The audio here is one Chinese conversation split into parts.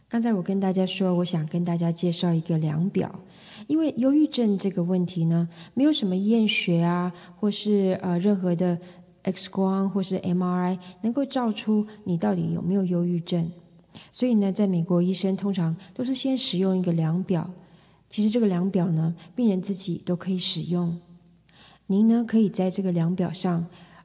刚才我跟大家说，我想跟大家介绍一个量表，因为忧郁症这个问题呢，没有什么验血啊，或是任何的 X 光或是 MRI 能够照出你到底有没有忧郁症。所以呢，在美国医生通常都是先使用一个量表，其实这个量表呢，病人自己都可以使用。您呢，可以在这个量表上，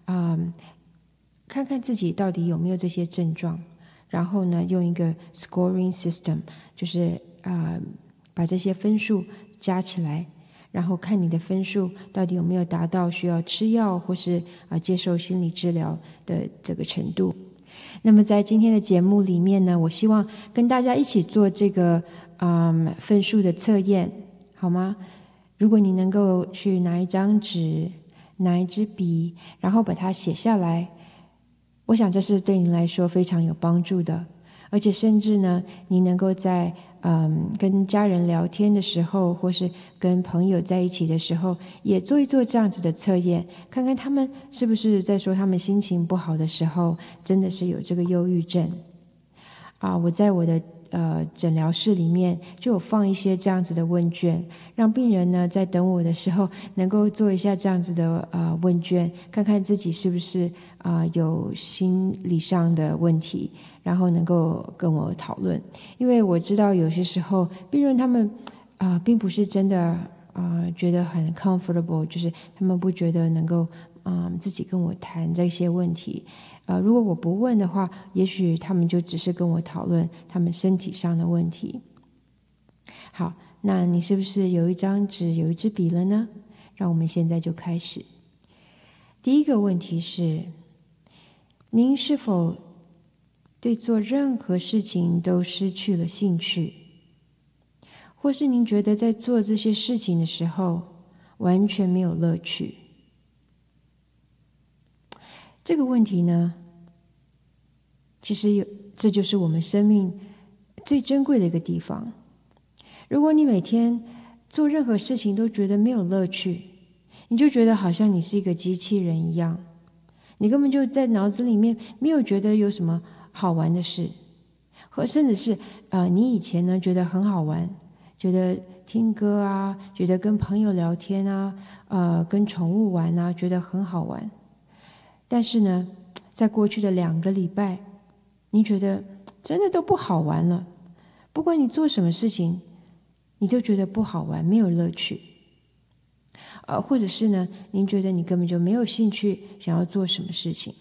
看看自己到底有没有这些症状。然后呢，用一个 scoring system， 就是把这些分数加起来，然后看你的分数到底有没有达到需要吃药或是接受心理治疗的这个程度。那么在今天的节目里面呢，我希望跟大家一起做这个分数的测验，好吗？如果你能够去拿一张纸，拿一支笔，然后把它写下来，我想这是对您来说非常有帮助的。而且甚至呢，你能够在跟家人聊天的时候，或是跟朋友在一起的时候，也做一做这样子的测验，看看他们是不是在说他们心情不好的时候，真的是有这个忧郁症。我在我的诊疗室里面就有放一些这样子的问卷，让病人呢在等我的时候能够做一下这样子的问卷，看看自己是不是有心理上的问题，然后能够跟我讨论。因为我知道有些时候病人他们并不是真的觉得很 comfortable， 就是他们不觉得能够自己跟我谈这些问题。如果我不问的话，也许他们就只是跟我讨论他们身体上的问题。好，那你是不是有一张纸，有一支笔了呢？让我们现在就开始。第一个问题是，您是否对做任何事情都失去了兴趣？或是您觉得在做这些事情的时候，完全没有乐趣？这个问题呢，其实这就是我们生命最珍贵的一个地方。如果你每天做任何事情都觉得没有乐趣，你就觉得好像你是一个机器人一样，你根本就在脑子里面没有觉得有什么好玩的事，或甚至是你以前呢觉得很好玩，觉得听歌啊，觉得跟朋友聊天啊，跟宠物玩啊，觉得很好玩。但是呢，在过去的2个礼拜，你觉得真的都不好玩了。不管你做什么事情，你就觉得不好玩，没有乐趣。或者是呢，您觉得你根本就没有兴趣想要做什么事情。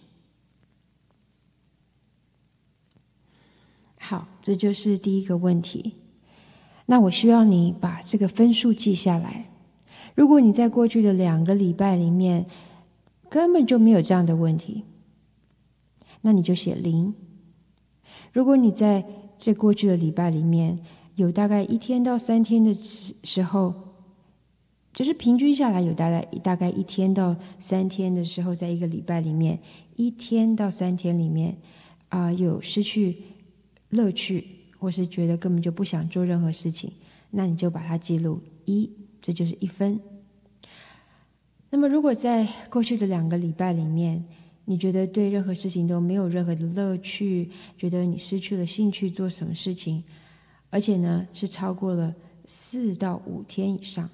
好，这就是第一个问题。那我需要你把这个分数记下来。如果你在过去的2个礼拜里面根本就没有这样的问题，那你就写0。如果你在这过去的礼拜里面有大概1天到3天的时候，就是平均下来有大概1天到3天的时候，在1个礼拜里面，1天到3天里面有失去乐趣，或是觉得根本就不想做任何事情，那你就把它记录1，这就是1分。那么如果在过去的2个礼拜里面，你觉得对任何事情都没有任何的乐趣，觉得你失去了兴趣做什么事情，而且呢是超过了4到5天以上，